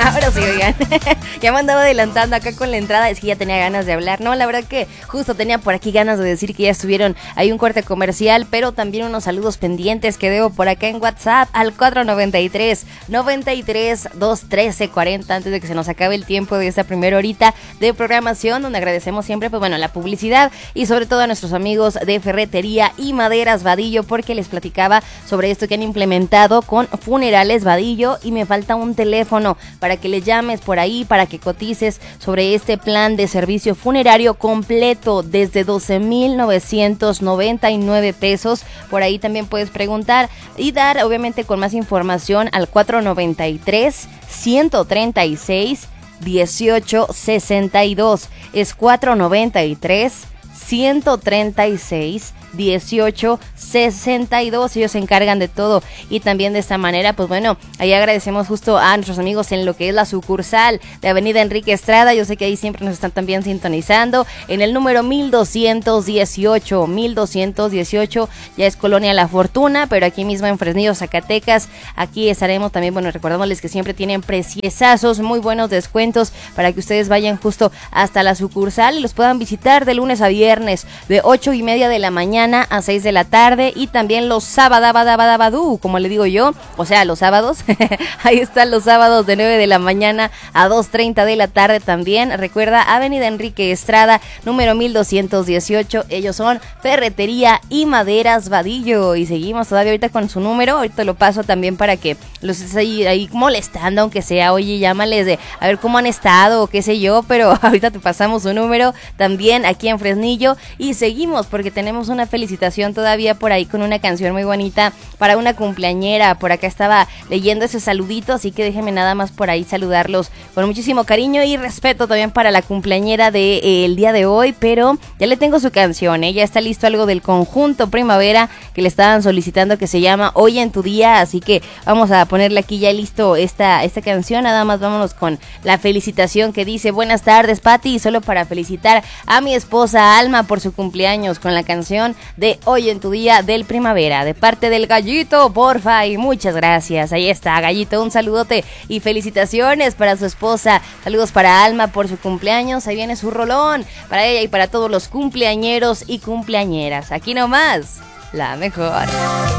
Ahora sí, oigan. Ya me andaba adelantando acá con la entrada. Es que ya tenía ganas de hablar. No, la verdad que justo tenía por aquí ganas de decir que ya estuvieron ahí un corte comercial, pero también unos saludos pendientes que debo por acá en WhatsApp al 493-93-213-40 antes de que se nos acabe el tiempo de esta primera horita de programación, donde agradecemos siempre, pues bueno, la publicidad y sobre todo a nuestros amigos de Ferretería y Maderas Vadillo, porque les platicaba sobre esto que han implementado con Funerales Vadillo y me falta un teléfono para que le llames por ahí, para que cotices sobre este plan de servicio funerario completo desde 12,999 pesos. Por ahí también puedes preguntar y dar obviamente con más información al 493-136-1862. Es 493-136-1862. Ellos se encargan de todo y también de esta manera, pues bueno, ahí agradecemos justo a nuestros amigos en lo que es la sucursal de Avenida Enrique Estrada. Yo sé que ahí siempre nos están también sintonizando en el número 1218 ya es Colonia La Fortuna, pero aquí mismo en Fresnillo, Zacatecas. Aquí estaremos también, bueno, recordándoles que siempre tienen preciosazos, muy buenos descuentos para que ustedes vayan justo hasta la sucursal y los puedan visitar de lunes a viernes de 8:30 de la mañana a 6 de la tarde, y también los sábados, como le digo yo, o sea, los sábados, ahí están los sábados de 9 de la mañana a 2:30 de la tarde también. Recuerda, Avenida Enrique Estrada, número 1218, ellos son Ferretería y Maderas Vadillo, y seguimos todavía ahorita con su número, ahorita lo paso también para que los estés ahí molestando, aunque sea, oye, llámales de a ver cómo han estado o qué sé yo, pero ahorita te pasamos su número también aquí en Fresnillo, y seguimos porque tenemos una felicitación todavía por ahí con una canción muy bonita para una cumpleañera. Por acá estaba leyendo ese saludito, así que déjenme nada más por ahí saludarlos con muchísimo cariño y respeto también para la cumpleañera del día de hoy, pero ya le tengo su canción, ya está listo algo del conjunto Primavera que le estaban solicitando, que se llama Hoy en tu Día, así que vamos a ponerle aquí ya listo esta canción. Nada más vámonos con la felicitación que dice: buenas tardes, Pati, solo para felicitar a mi esposa Alma por su cumpleaños con la canción de Hoy en tu Día del Primavera, de parte del Gallito, porfa, y muchas gracias. Ahí está, Gallito, un saludote y felicitaciones para su esposa. Saludos para Alma por su cumpleaños. Ahí viene su rolón para ella y para todos los cumpleañeros y cumpleañeras. Aquí nomás, la mejor.